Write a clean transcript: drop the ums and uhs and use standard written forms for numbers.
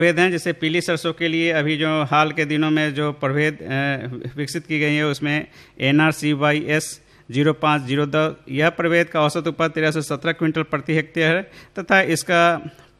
प्रभेद हैं। जैसे पीली सरसों के लिए अभी जो हाल के दिनों में जो प्रभेद विकसित की गई है उसमें NRCYS 0502 यह प्रभेद का औसत उपज 1317 क्विंटल प्रति हेक्टेयर है तथा इसका